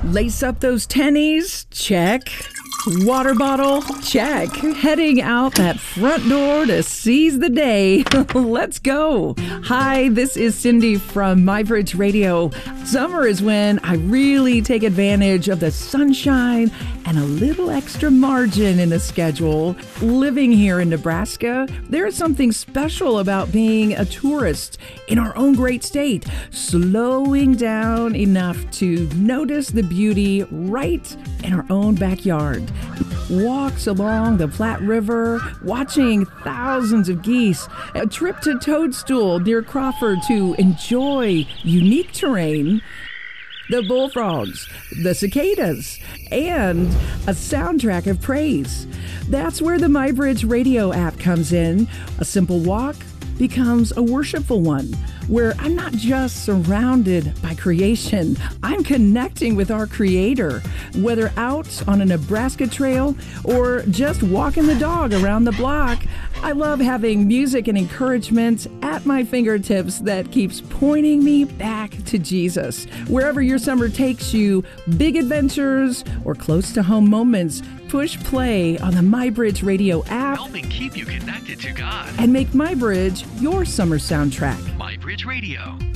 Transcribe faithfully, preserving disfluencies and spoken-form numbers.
Lace up those tennies? Check. Water bottle? Check. Heading out that front door to seize the day. Let's go. Hi, this is Cindy from MyBridge Radio. Summer is when I really take advantage of the sunshine and a little extra margin in the schedule. Living here in Nebraska, there is something special about being a tourist in our own great state, slowing down enough to notice the beauty right in our own backyard. Walks along the Platte River, watching thousands of geese, a trip to Toadstool near Crawford to enjoy unique terrain, the bullfrogs, the cicadas, and a soundtrack of praise. That's where the MyBridge Radio app comes in. A simple walk becomes a worshipful one, where I'm not just surrounded by creation, I'm connecting with our Creator. Whether out on a Nebraska trail or just walking the dog around the block, I love having music and encouragement at my fingertips that keeps pointing me back to Jesus. Wherever your summer takes you, big adventures or close to home moments, push play on the MyBridge Radio app. Helping keep you connected to God. And make MyBridge your summer soundtrack. MyBridge Radio.